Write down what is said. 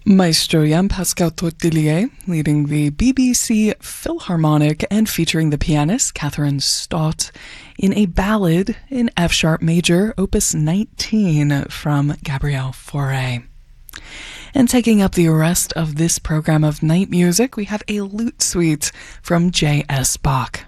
Maestro Jan-Pascal Tortelier leading the BBC Philharmonic and featuring the pianist Catherine Stott in a ballad in F-sharp major, opus 19 from Gabriel Fauré. And taking up the rest of this program of night music, we have a lute suite from J.S. Bach.